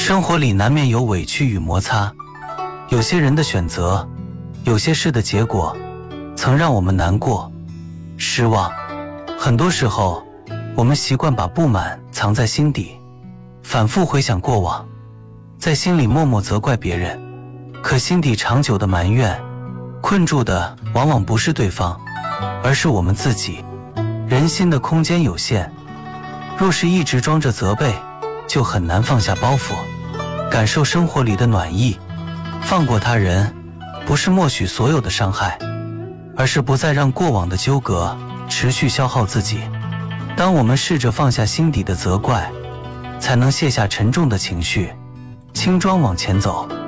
生活里难免有委屈与摩擦，有些人的选择，有些事的结果，曾让我们难过、失望。很多时候，我们习惯把不满藏在心底，反复回想过往，在心里默默责怪别人。可心底长久的埋怨，困住的往往不是对方，而是我们自己。人心的空间有限，若是一直装着责备，就很难放下包袱，感受生活里的暖意。放过他人，不是默许所有的伤害，而是不再让过往的纠葛持续消耗自己。当我们试着放下心底的责怪，才能卸下沉重的情绪，轻装往前走。